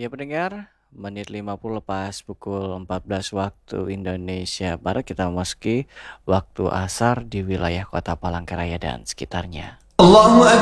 Ya pendengar, menit 50 lepas pukul 14 waktu Indonesia Barat kita memasuki waktu asar di wilayah kota Palangkaraya dan sekitarnya. Allahu